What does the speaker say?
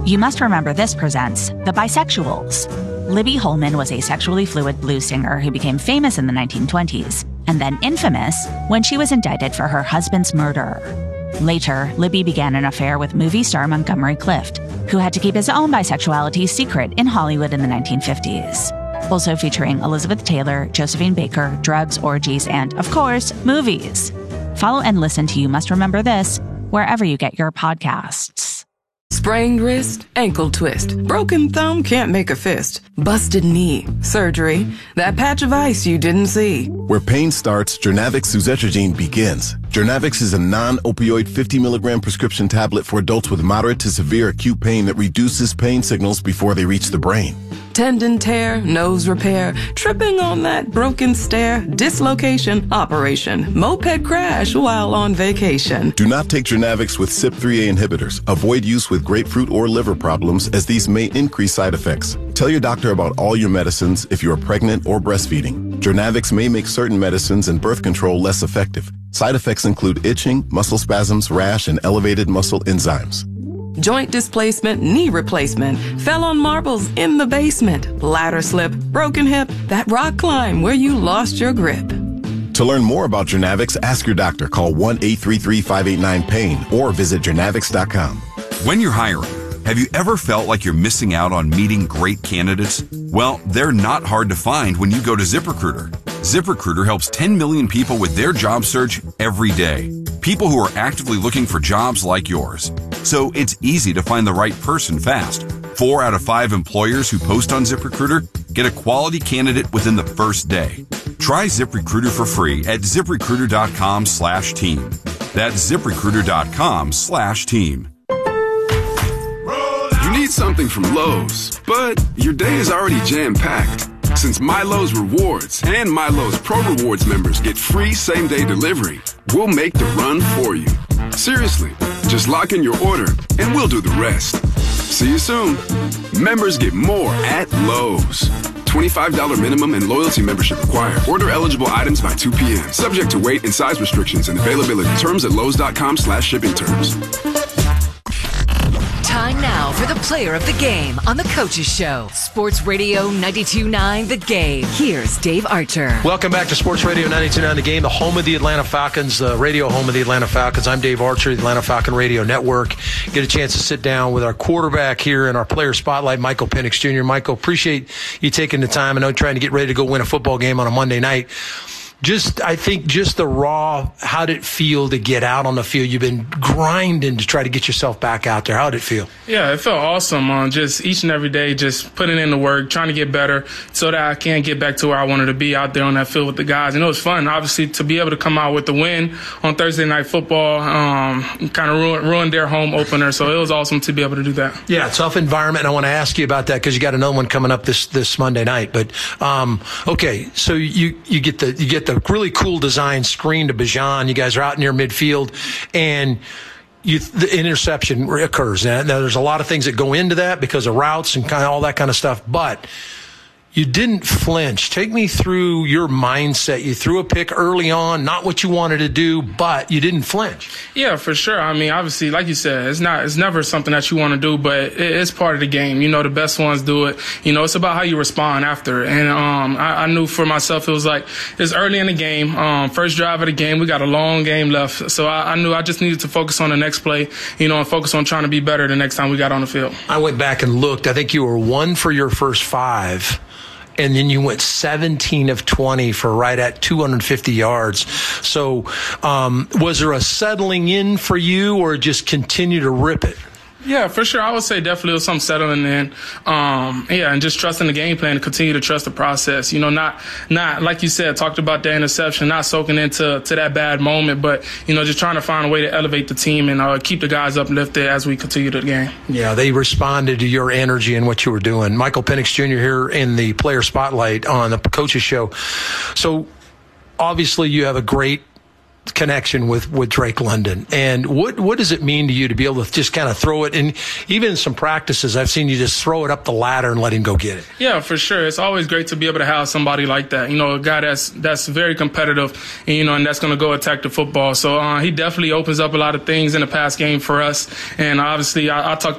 You Must Remember This presents The Bisexuals. Libby Holman was a sexually fluid blues singer who became famous in the 1920s, and then infamous when she was indicted for her husband's murder. Later, Libby began an affair with movie star Montgomery Clift, who had to keep his own bisexuality secret in Hollywood in the 1950s. Also featuring Elizabeth Taylor, Josephine Baker, drugs, orgies, and, of course, movies. Follow and listen to You Must Remember This wherever you get your podcasts. Sprained wrist, ankle twist, broken thumb, can't make a fist, busted knee, surgery, that patch of ice you didn't see. Where pain starts, Journavx suzetrigine begins. Journavx is a non-opioid 50 milligram prescription tablet for adults with moderate to severe acute pain that reduces pain signals before they reach the brain. Tendon tear, nose repair, tripping on that broken stair, dislocation, operation, moped crash while on vacation. Do not take Journavx with CYP3A inhibitors. Avoid use with grapefruit or liver problems, as these may increase side effects. Tell your doctor about all your medicines if you are pregnant or breastfeeding. Journavx may make certain medicines and birth control less effective. Side effects include itching, muscle spasms, rash, and elevated muscle enzymes. Joint displacement, knee replacement, fell on marbles in the basement, ladder slip, broken hip, that rock climb where you lost your grip. To learn more about Journavx, ask your doctor. Call 1-833-589-PAIN or visit journavx.com. When you're hiring, have you ever felt like you're missing out on meeting great candidates? Well, they're not hard to find when you go to ZipRecruiter. ZipRecruiter helps 10 million people with their job search every day. People who are actively looking for jobs like yours. So it's easy to find the right person fast. 4 out of 5 employers who post on ZipRecruiter get a quality candidate within the first day. Try ZipRecruiter for free at ZipRecruiter.com/team. That's ZipRecruiter.com/team. You need something from Lowe's, but your day is already jam-packed. Since MyLowe's Rewards and MyLowe's Pro Rewards members get free same-day delivery, we'll make the run for you. Seriously, just lock in your order and we'll do the rest. See you soon. Members get more at Lowe's. $25 minimum and loyalty membership required. Order eligible items by 2 p.m. Subject to weight and size restrictions and availability. Terms at lowes.com/shipping terms. Time now for the player of the game on The Coaches Show. Sports Radio 92.9 The Game. Here's Dave Archer. Welcome back to Sports Radio 92.9 The Game, the home of the Atlanta Falcons, the radio home of the Atlanta Falcons. I'm Dave Archer, the Atlanta Falcon Radio Network. Get a chance to sit down with our quarterback here in our player spotlight, Michael Penix Jr. Michael, appreciate you taking the time. I know trying to get ready to go win a football game on a Monday night. I think the raw, how did it feel to get out on the field? You've been grinding to try to get yourself back out there. How did it feel? Yeah, it felt awesome. Just each and every day, just putting in the work, trying to get better so that I can get back to where I wanted to be out there on that field with the guys. And it was fun, obviously, to be able to come out with the win on Thursday Night Football, kind of ruined their home opener. So it was awesome to be able to do that. Yeah, tough environment. And I want to ask you about that because you got another one coming up this Monday night. But, okay, so you get the really cool design screen to Bijan. You guys are out near midfield, and the interception occurs. Now, there's a lot of things that go into that because of routes and kind of all that kind of stuff, but you didn't flinch. Take me through your mindset. You threw a pick early on, not what you wanted to do, but you didn't flinch. Yeah, for sure. I mean, obviously, like you said, it's never something that you want to do, but it's part of the game. You know, the best ones do it. You know, it's about how you respond after. And I knew for myself, it was like, it's early in the game, first drive of the game. We got a long game left. So I knew I just needed to focus on the next play, you know, and focus on trying to be better the next time we got on the field. I went back and looked. I think you were 1 for your first 5. And then you went 17 of 20 for right at 250 yards. So was there a settling in for you or just continue to rip it? Yeah, for sure. I would say definitely it was some settling in. And just trusting the game plan to continue to trust the process. You know, not like you said, talked about the interception, not soaking into that bad moment, but, you know, just trying to find a way to elevate the team and keep the guys uplifted as we continue the game. Yeah, they responded to your energy and what you were doing. Michael Penix Jr. here in the player spotlight on the Coaches Show. So obviously you have a great connection with Drake London. And what does it mean to you to be able to just kind of throw it? And even in some practices, I've seen you just throw it up the ladder and let him go get it. Yeah, for sure. It's always great to be able to have somebody like that. You know, a guy that's very competitive, and, you know, and that's going to go attack the football. So he definitely opens up a lot of things in the pass game for us. And obviously, I talked